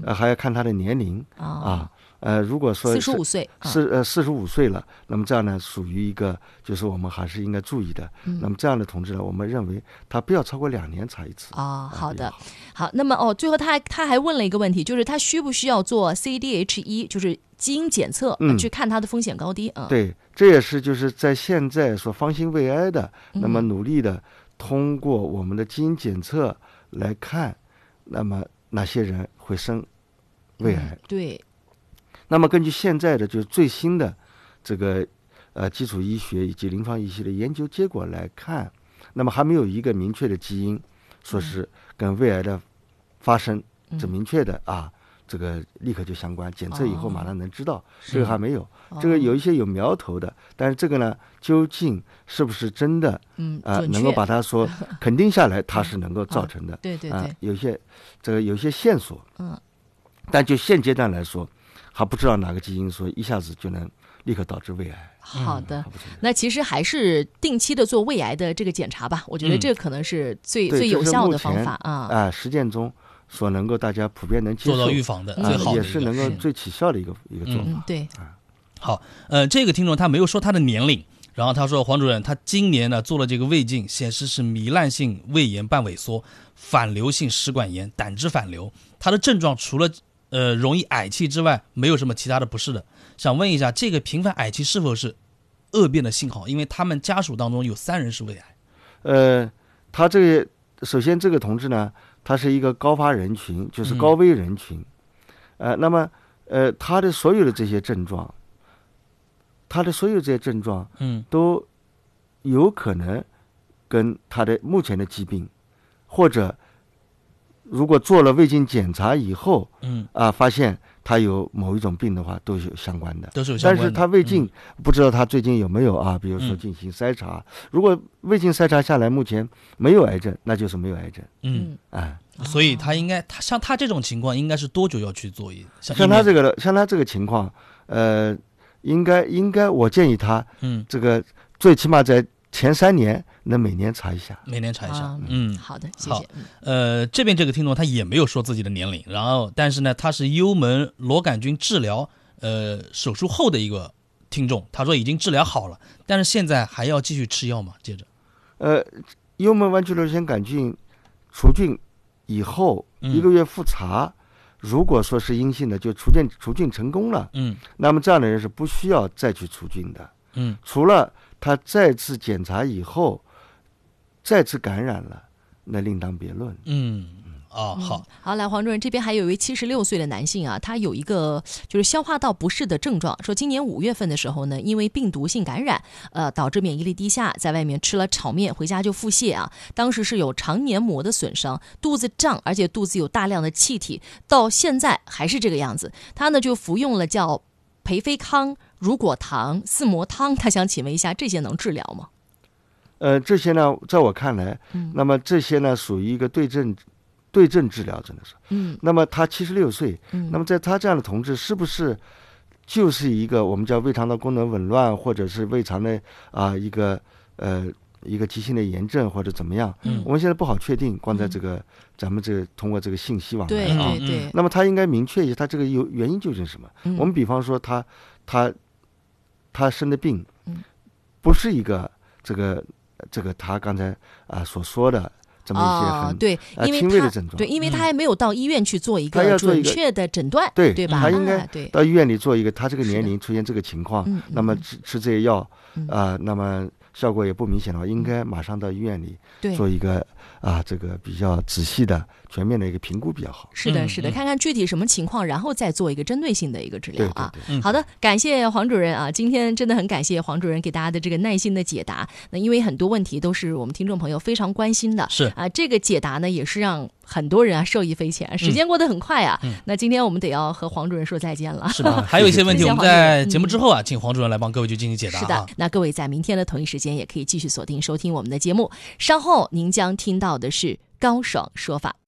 还要看他的年龄啊。如果说 45岁 45岁了，那么这样呢属于一个就是我们还是应该注意的。那么这样的同志呢，我们认为他不要超过2年查一次。 好的，好。那么最后他还问了一个问题，就是他需不需要做 CDH1，就是基因检测，去看他的风险高低。 对，这也是就是在现在所方兴未艾的，那么努力的通过我们的基因检测来看，那么哪些人会生胃癌。 对。 那么根据现在的就是最新的这个基础医学以及临床医学的研究结果来看，那么还没有一个明确的基因说是跟胃癌的发生这明确的这个立刻就相关，检测以后马上能知道，这个还没有。这个有一些有苗头的，但是这个呢究竟是不是真的能够把它说肯定下来它是能够造成的。 对， 有些线索，但就现阶段来说还不知道哪个基因说一下子就能立刻导致胃癌。 好的，那其实还是定期的做胃癌的这个检查吧，我觉得这可能是最有效的方法实践中所能够大家普遍能接受做到预防的最好的也是能够最起效的一个做法。 对。 好，这个听众他没有说他的年龄，然后他说黄主任他今年呢做了这个胃镜，显示是糜烂性胃炎半萎缩、反流性食管炎、胆汁反流，他的症状除了容易嗳气之外没有什么其他的不适的。想问一下，这个频繁嗳气是否是恶变的信号？因为他们家属当中有3人是胃癌。 他这个首先这个同志呢，他是一个高发人群，就是高危人群。那么他的所有的这些症状都有可能跟他的目前的疾病，或者如果做了胃镜检查以后发现他有某一种病的话，都是有相关的。但是他胃镜不知道他最近有没有比如说进行筛查，如果胃镜筛查下来目前没有癌症，那就是没有癌症。 所以他应该像他这种情况应该是多久要去做一像他这个情况应该我建议他这个最起码在前3年能每年查一下。 好的，谢谢。 这边这个听众他也没有说自己的年龄，然后但是呢他是幽门螺杆菌治疗手术后的一个听众，他说已经治疗好了，但是现在还要继续吃药吗？接着幽门弯曲螺旋杆菌除菌以后1个月复查，如果说是阴性的，就除菌成功了，那么这样的人是不需要再去除菌的。除了他再次检查以后再次感染了，那另当别论。 好，来黄主任，这边还有一位76岁的男性他有一个就是消化道不适的症状，说今年5月份的时候呢，因为病毒性感染导致免疫力低下，在外面吃了炒面，回家就腹泻当时是有肠黏膜的损伤，肚子胀，而且肚子有大量的气体，到现在还是这个样子。他呢就服用了叫培菲康、乳果糖、四磨汤，他想请问一下，这些能治疗吗？ 这些呢在我看来那么这些呢属于一个对症治疗，真的是。那么他76岁，那么在他这样的同志是不是就是一个我们叫胃肠道功能紊乱，或者是胃肠的一个急性的炎症或者怎么样？我们现在不好确定，光在这个咱们这个通过这个信息网来对。 那么他应该明确一下他这个原因究竟是什么。我们比方说他生的病不是一个这个他刚才所说的这么一些很轻微的症状。 对，因为他还没有到医院去做一个准确的诊断，对吧？ 他应该到医院里做一个，他这个年龄出现这个情况，那么吃这些药那么效果也不明显的话，应该马上到医院里做一个这个比较仔细的全面的一个评估比较好。 是的，看看具体什么情况，然后再做一个针对性的一个治疗好的，感谢黄主任今天真的很感谢黄主任给大家的这个耐心的解答。那因为很多问题都是我们听众朋友非常关心的， 是这个解答呢也是让很多人受益匪浅。时间过得很快那今天我们得要和黄主任说再见了。 是吧？还有一些问题我们在节目之后请黄主任来帮各位去进行解答。 是的，那各位在明天的同一时间也可以继续锁定收听我们的节目，稍后您将听到的是高爽说法。